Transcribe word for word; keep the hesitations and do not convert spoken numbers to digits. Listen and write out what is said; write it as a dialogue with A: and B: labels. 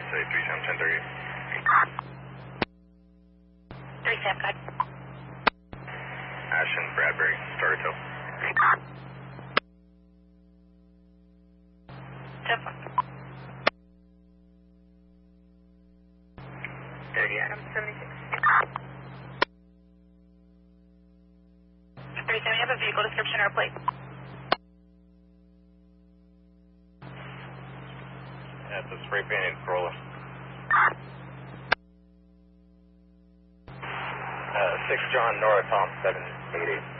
A: say three seven ten thirty.
B: three seven, good.
A: Ashton Bradbury, Starter Hill.
B: ten four. thirty Adam, seventy-six. three seven, you have a vehicle description or plate?
A: Yeah, it's a spray painted Corolla. Uh, six John Nora Tom seven eight eight.